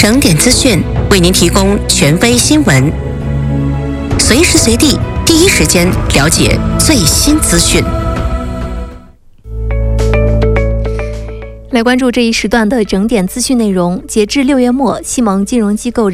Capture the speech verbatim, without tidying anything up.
整点资讯为您提供权威新闻，随时随地第一时间了解最新资讯。 来关注这一时段的整点资讯内容。截至六月末，西盟金融机构